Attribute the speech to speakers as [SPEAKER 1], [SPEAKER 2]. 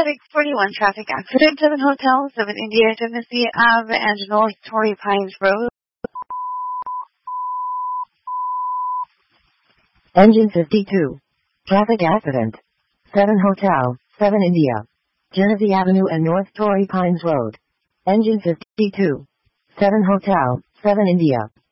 [SPEAKER 1] Athletics 41 traffic accident, 7 Hotel, 7 India, Genesee Ave, and North Torrey Pines Road.
[SPEAKER 2] Engine 52. Traffic accident. 7 Hotel, 7 India. Genesee Avenue and North Torrey Pines Road. Engine 52. 7 Hotel, 7 India.